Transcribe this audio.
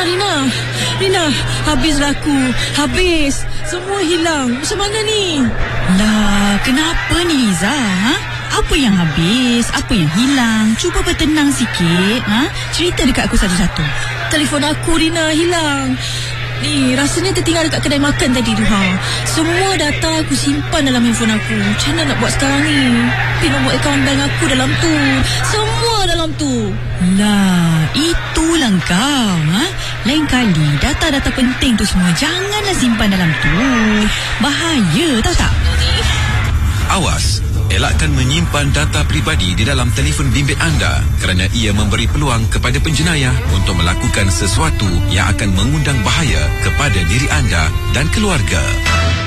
Rina, habislah aku. Habis. Semua hilang. Macam mana ni? Lah, kenapa ni Liza? Apa yang habis? Apa yang hilang? Cuba bertenang sikit. Cerita dekat aku satu-satu. Telefon aku, Rina, hilang. Ni, rasanya tertinggal dekat kedai makan tadi tu. Semua data aku simpan dalam handphone aku. Macam mana nak buat sekarang ni? Pin nombor akaun bank aku dalam tu. Semua dalam tu. Lah, itulah kau. Lain kali data-data penting tu semua janganlah simpan dalam tu. Bahaya, tahu tak? Awas, elakkan menyimpan data pribadi di dalam telefon bimbit anda kerana ia memberi peluang kepada penjenayah untuk melakukan sesuatu yang akan mengundang bahaya kepada diri anda dan keluarga.